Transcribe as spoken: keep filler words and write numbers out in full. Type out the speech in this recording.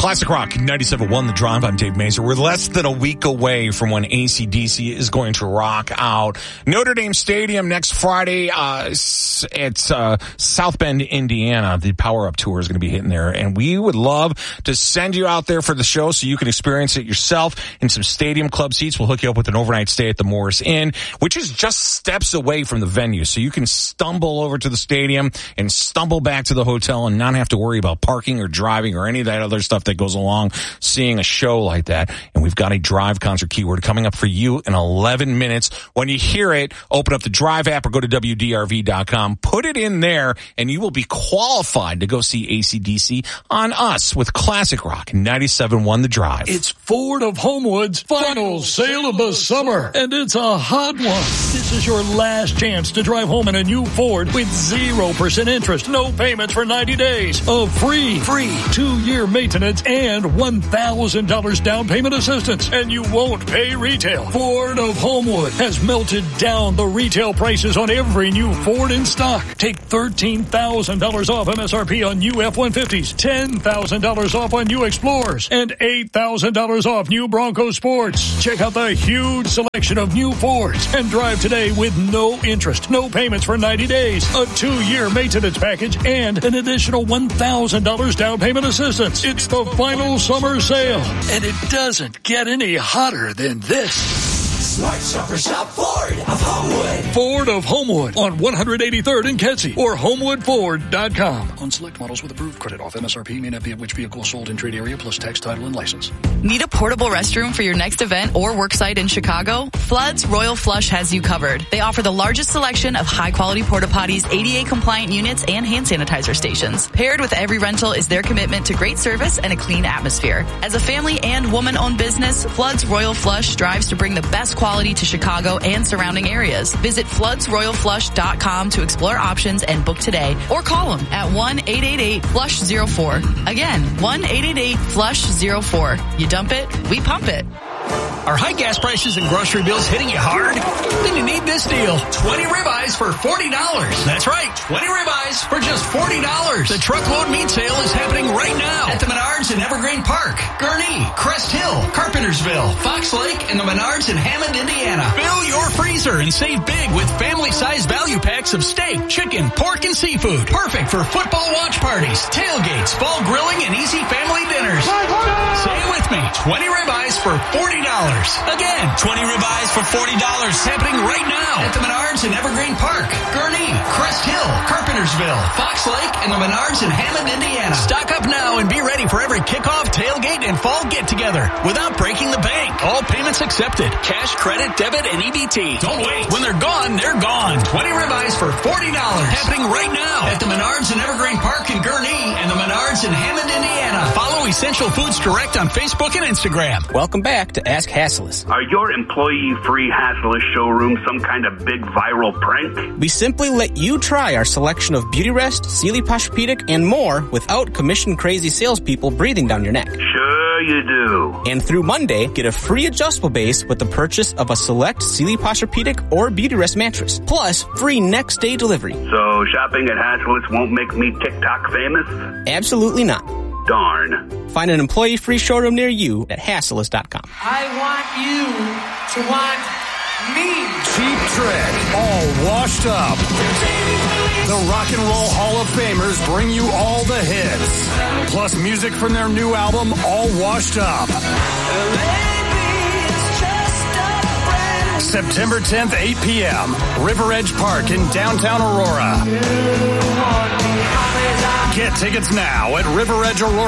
Classic Rock, ninety-seven point one The Drive. I'm Dave Mazer. We're less than a week away from when A C D C is going to rock out Notre Dame Stadium next Friday. Uh, it's uh, South Bend, Indiana. The Power Up Tour is going to be hitting there, and we would love to send you out there for the show so you can experience it yourself in some Stadium Club seats. We'll hook you up with an overnight stay at the Morris Inn, which is just steps away from the venue, so you can stumble over to the stadium and stumble back to the hotel and not have to worry about parking or driving or any of that other stuff that goes along seeing a show like that. And we've got a Drive concert keyword coming up for you in eleven minutes. When you hear it, open up the Drive app or go to W D R V dot com, put it in there, and you will be qualified to go see A C D C on us with Classic Rock ninety-seven point one The Drive. It's Ford of Homewood's final sale of the summer, and it's a hot one. This is your last chance to drive home in a new Ford with zero percent interest, no payments for ninety days, a free, free two-year maintenance, and one thousand dollars down payment assistance, and you won't pay retail. Ford of Homewood has melted down the retail prices on every new Ford in stock. Take thirteen thousand dollars off M S R P on new F one fifties, ten thousand dollars off on new Explorers, and eight thousand dollars off new Bronco Sports. Check out the huge selection of new Fords and drive today with no interest, no payments for ninety days, a two-year maintenance package, and an additional one thousand dollars down payment assistance. It's the final summer sale, and it doesn't get any hotter than this. Smart Shopper Shop Ford of Homewood. Ford of Homewood on one eighty-third and Kedzie or homewood ford dot com. On select models with approved credit off M S R P may not be at which vehicle sold in trade area plus tax, title, and license. Need a portable restroom for your next event or worksite in Chicago? Floods Royal Flush has you covered. They offer the largest selection of high-quality porta potties, A D A-compliant units, and hand sanitizer stations. Paired with every rental is their commitment to great service and a clean atmosphere. As a family and woman-owned business, Floods Royal Flush strives to bring the best quality to Chicago and surrounding areas. Visit floods royal flush dot com to explore options and book today, or call them at one eight eight eight flush zero four. Again, one eight eight eight flush zero four. You dump it, we pump it. Are high gas prices and grocery bills hitting you hard? Then you need this deal. twenty ribeyes for forty dollars. That's right, twenty ribeyes for just forty dollars. The truckload meat sale is happening right now at the Menards in Evergreen Park, Gurnee, Crest Hill, Carpentersville, Fox Lake, and the Menards in Hammond, Indiana. Fill your freezer and save big with family-sized value packs of steak, chicken, pork, and seafood. Perfect for football watch parties, tailgates, fall grilling, and easy family dinners. Say it with me, twenty ribeyes for forty dollars. Again, twenty ribeyes for forty dollars. Happening right now at the Menards in Evergreen Park, Gurnee, Crest Hill, Carpentersville, Fox Lake, and the Menards in Hammond, Indiana. Stock up now and be ready for every kickoff, tailgate, and fall get-together without breaking the bank. All payments accepted. Cash, credit, debit, and E B T. Don't wait. When they're gone, they're gone. twenty ribeyes for forty dollars. Happening right now at the Menards in Evergreen Park in Gurnee and the Menards in Hammond, Indiana. Follow Essential Foods Direct on Facebook and Instagram. Welcome back to Ask Hasslis. Are your employee-free Hasslis showroom some kind of big viral prank? We simply let you try our selection of Beauty Rest, Sealy Posturepedic, and more without commission-crazy salespeople breathing down your neck. Sure you do. And through Monday, get a free adjustable base with the purchase of a select Sealy Posturepedic or Beauty Rest mattress, plus free next-day delivery. So shopping at Hasslis won't make me TikTok famous? Absolutely not. Darn. Find an employee-free showroom near you at hasslis dot com. I want you to want me. Cheap Trick, all washed up. The Rock and Roll Hall of Famers bring you all the hits, plus music from their new album, All Washed Up. September tenth, eight p.m., River Edge Park in downtown Aurora. Get tickets now at River Edge Aurora.